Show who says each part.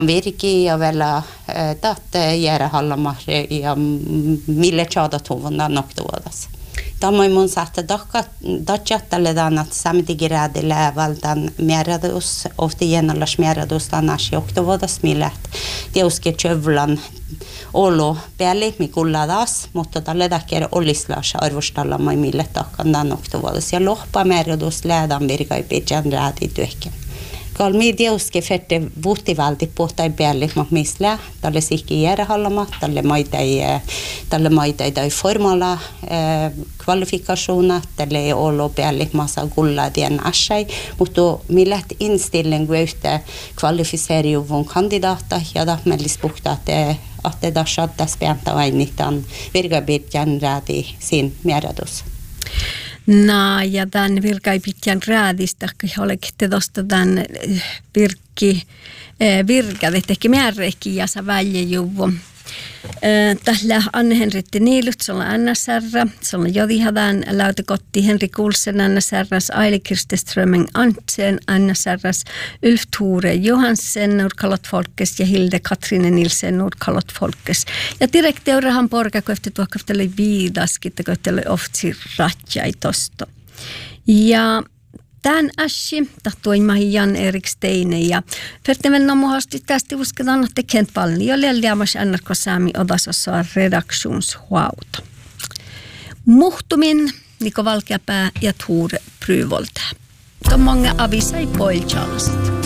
Speaker 1: Virki ja vielä tahte jäädä hallamahre ja mille tjaadat huvunda noktuodas. Tämä on mun sähtä dajattalle että samtigirädille valtan määrädus, ofti jänallas määrädus tänäs joktuodas mille teuske tjövlan olo päälle mikulladas, mutta tälle takia ollislaas arvostalla mai mille takkan noktuodas ja lohpa määrädus lähdän virkai pitjan räädi työhken. Kalmi deuske fette vuhtivalti pohtai päälle misle tälle sikki järjehallama tälle maita tai formala kvalifikationer tälle olo päälle massa gulla dien asai mutta millet instillingen göytä kvalifiseeriuvun kandidaata ja tahmellis puhtaa att det shadda spänta ainitan virkabitjan räädi sin määrädus.
Speaker 2: Ja tämän virkaipitjan räädistä olette tuosta tämän virkadet ehkä määräkin ja sä väljejuvu. Tällä Anne Henriette Niilut, se on NSR, se on Jodihadan lautakotti Henri Kulsen NSRs, Aili Kirsteströmmen Antsen NSRs, Ulf Tore Johansen Nordkalott Folkes ja Hilde Katrine Nilsen Nordkalott Folkes. Ja direkteurahan porka kohti tuokafteli viidaskin, kohteli oftsi ratjai tosto. Ja tämän ässi tahtoi mahi Jan-Erik Steine ja Fertemen nomuhasti tästä usketaan, että kent paljon oli liamas NRK Sami odasossa redaktionshuauta. Muhtumin Niko Valkeapää ja Tuure Pryvolta. Tuon monga avisai poilchalasta.